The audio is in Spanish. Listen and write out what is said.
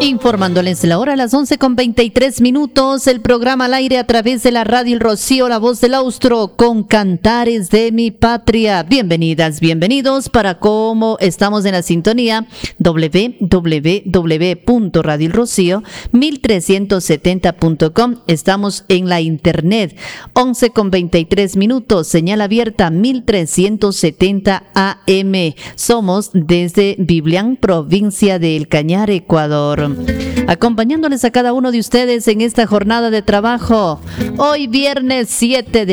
Informándoles la hora a las 11:23. El programa al aire a través de la radio El Rocío, la voz del austro, con Cantares de mi Patria. Bienvenidas, bienvenidos para cómo estamos en la sintonía www.radioelrocío1370.com. Estamos en la internet. 11:23, señal abierta 1370 AM. Somos desde Biblián, provincia de El Cañar, Ecuador. Acompañándoles a cada uno de ustedes en esta jornada de trabajo. Hoy viernes 7 de